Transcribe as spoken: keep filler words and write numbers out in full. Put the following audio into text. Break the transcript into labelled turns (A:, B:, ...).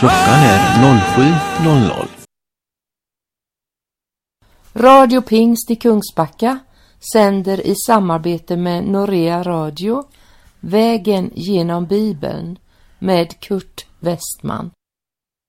A: Klockan är sju noll noll.
B: Radio Pingst i Kungsbacka sänder i samarbete med Norea Radio Vägen genom Bibeln med Kurt Westman.